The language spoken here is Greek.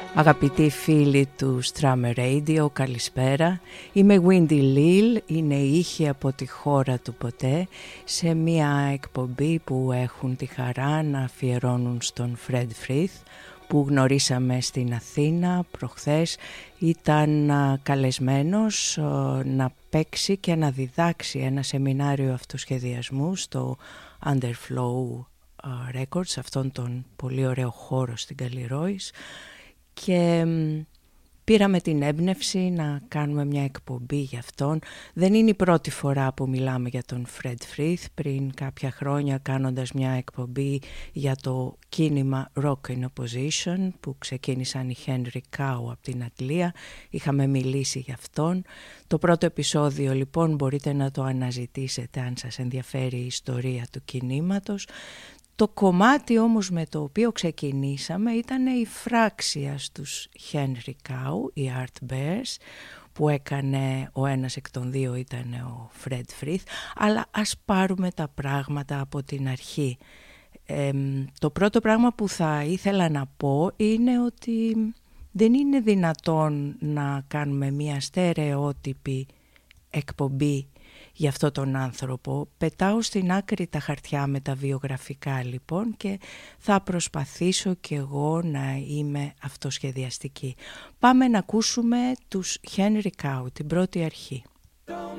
Αγαπητοί φίλοι του Strammer Radio, καλησπέρα. Είμαι Windy Lil, είναι ήχοι από τη χώρα του ποτέ, σε μια εκπομπή που έχουν τη χαρά να αφιερώνουν στον Fred Frith, που γνωρίσαμε στην Αθήνα προχθές. Ήταν καλεσμένος να παίξει και να διδάξει ένα σεμινάριο αυτοσχεδιασμού στο Underflow Records, αυτόν τον πολύ ωραίο χώρο στην Καλλιρόης. Και πήραμε την έμπνευση να κάνουμε μια εκπομπή για αυτόν. Δεν είναι η πρώτη φορά που μιλάμε για τον Fred Frith. Πριν κάποια χρόνια, κάνοντας μια εκπομπή για το κίνημα Rock in Opposition που ξεκίνησαν οι Henry Cow από την Αγγλία, είχαμε μιλήσει για αυτόν. Το πρώτο επεισόδιο λοιπόν μπορείτε να το αναζητήσετε αν σας ενδιαφέρει η ιστορία του κινήματος. Το κομμάτι όμως με το οποίο ξεκινήσαμε ήταν η φράξια στους Henry Cow, οι Art Bears, που έκανε ο ένας εκ των δύο ήταν ο Fred Frith. Αλλά ας πάρουμε τα πράγματα από την αρχή. Το πρώτο πράγμα που θα ήθελα να πω είναι ότι δεν είναι δυνατόν να κάνουμε μια στερεότυπη εκπομπή για αυτό τον άνθρωπο. Πετάω στην άκρη τα χαρτιά με τα βιογραφικά λοιπόν και θα προσπαθήσω κι εγώ να είμαι αυτοσχεδιαστική. Πάμε να ακούσουμε τους Henry Cow, την πρώτη αρχή.